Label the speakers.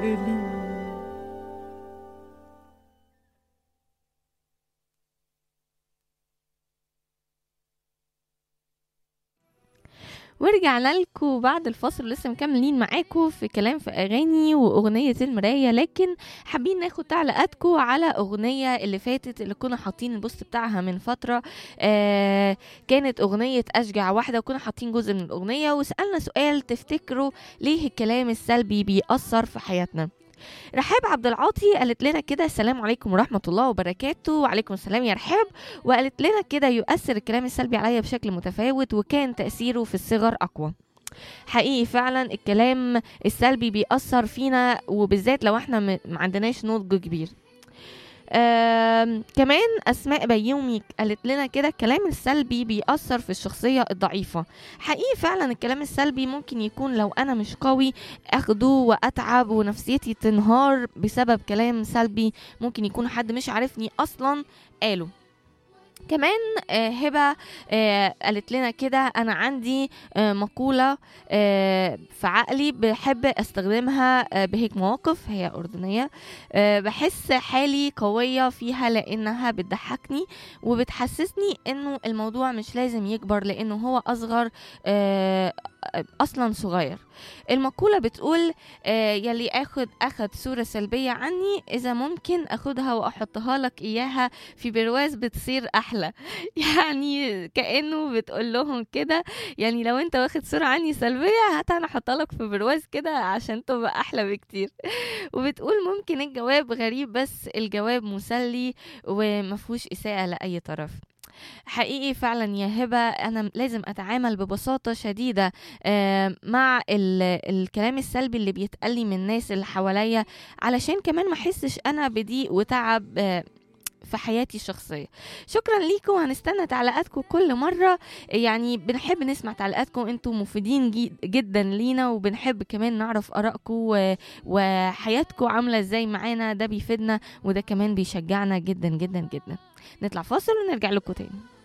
Speaker 1: لي.
Speaker 2: ورجعنا لكم بعد الفاصل، لسه مكملين معاكم في كلام في اغاني واغنيه المرايه، لكن حابين ناخد تعليقاتكم على اغنيه اللي فاتت اللي كنا حاطين البوست بتاعها من فتره. كانت اغنيه اشجع واحده، وكنا حاطين جزء من الاغنيه وسالنا سؤال: تفتكروا ليه الكلام السلبي بيأثر في حياتنا؟ رحاب عبد العاطي قالت لنا كده: السلام عليكم ورحمة الله وبركاته. وعليكم السلام يا رحاب. وقالت لنا كده: يؤثر الكلام السلبي عليا بشكل متفاوت، وكان تأثيره في الصغر أقوى. حقيقي فعلا الكلام السلبي بيأثر فينا، وبالذات لو احنا ما عندناش نضج كبير. كمان أسماء بيومي قالت لنا كده: الكلام السلبي بيأثر في الشخصية الضعيفة. حقيقي فعلا الكلام السلبي ممكن يكون لو أنا مش قوي أخده وأتعب ونفسيتي تنهار بسبب كلام سلبي ممكن يكون حد مش عارفني أصلا قاله. كمان هبة قالت لنا كده: أنا عندي مقولة في عقلي بحب أستخدمها بهيك مواقف. هي أردنية. بحس حالي قوية فيها لأنها بتضحكني وبتحسسني إنه الموضوع مش لازم يكبر لأنه هو أصغر، أصلا صغير. المقولة بتقول: يلي أخد صورة سلبية عني، إذا ممكن أخدها وأحطها لك إياها في برواز بتصير أحلى. يعني كأنه بتقول لهم كده: يعني لو أنت واخد صورة عني سلبية، هات أنا أحطها لك في برواز كده عشان تبقى أحلى بكتير. وبتقول: ممكن الجواب غريب بس الجواب مسلي ومفهوش إساءة لأي طرف. حقيقي فعلا يا هبة أنا لازم أتعامل ببساطة شديدة مع الكلام السلبي اللي بيتقلي من الناس اللي حواليا، علشان كمان ما أحسش أنا بضيق وتعب في حياتي الشخصية. شكرا ليكم، هنستنى تعليقاتكم كل مرة. يعني بنحب نسمع تعليقاتكم، انتم مفيدين جدا لينا، وبنحب كمان نعرف آرائكم وحياتكم عاملة ازاي معانا. ده بيفيدنا وده كمان بيشجعنا جدا جدا جدا. نطلع فاصل ونرجع لكم تاني.